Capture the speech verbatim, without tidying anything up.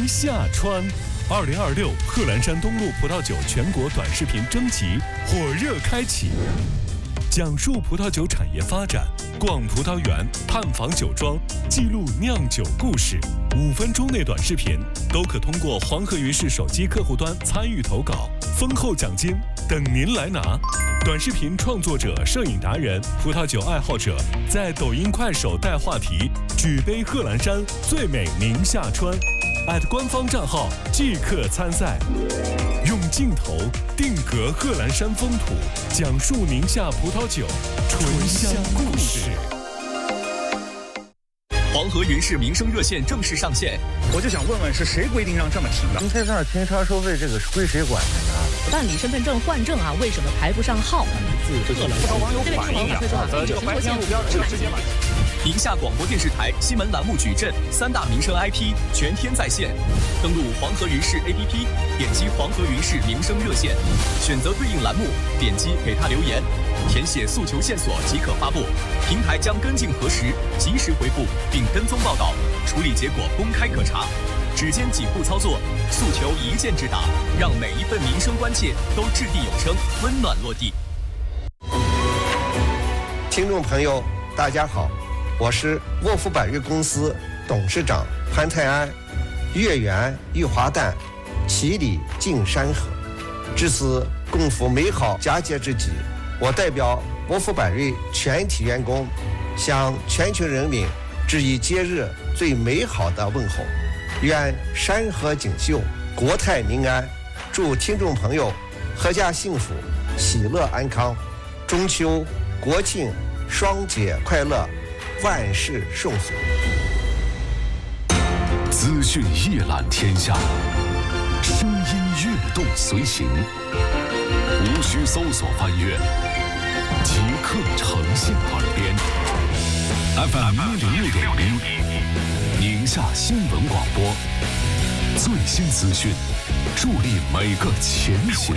宁夏川。二零二六贺兰山东路葡萄酒全国短视频征集火热开启，讲述葡萄酒产业发展，逛葡萄园，探访酒庄，记录酿酒故事。五分钟内短视频都可通过黄河云视手机客户端参与投稿，丰厚奖金等您来拿。短视频创作者、摄影达人、葡萄酒爱好者在抖音、快手带话题，举杯贺兰山，最美宁夏川。官方账号即刻参赛，用镜头定格贺兰山风土，讲述宁夏葡萄酒醇香故事。 黄河云视民生热线正式上线， 我就想问问，是谁规定让这么停的？ 停车场停车收费这个是归谁管的呢？ 办理身份证换证啊，为什么排不上号？ 不少网友反映啊，这个白天路边这个直接买。 宁夏广播电视台新闻栏目矩阵三大民生 I P 全天在线，登录黄河云视 A P P， 点击黄河云视民生热线，选择对应栏目，点击给他留言，填写诉求线索即可发布，平台将跟进核实，及时回复并跟踪报道，处理结果公开可查。指尖几步操作，诉求一键直达，让每一份民生关切都掷地有声，温暖落地。 听众朋友，大家好，我是沃夫百瑞公司董事长潘泰安。月圆玉华诞，其里尽山河。至此共赴美好佳节之际，我代表沃夫百瑞全体员工，向全球人民致以节日最美好的问候。愿山河锦绣，国泰民安。祝听众朋友阖家幸福，喜乐安康。中秋、国庆双节快乐，万事顺遂。 资讯一览天下，声音跃动随行，无需搜索翻阅，即刻呈现耳边。F M 一零六点一，宁夏新闻广播，最新资讯，助力每个前行。